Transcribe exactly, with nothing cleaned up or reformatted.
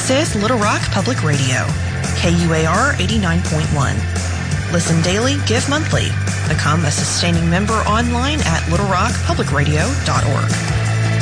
This is Little Rock Public Radio, K U A R eighty-nine point one. Listen daily, give monthly. Become a sustaining member online at little rock public radio dot org.